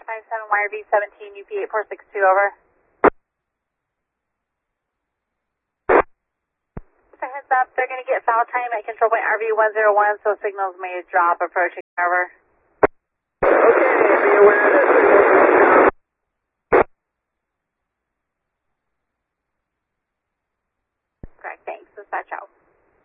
57 wire V17 UP8462, over. Just a heads up, they're going to get foul time at control point RV101, so signals may drop approaching, over. Okay, be aware that signals may drop. Correct, thanks. Dispatch out.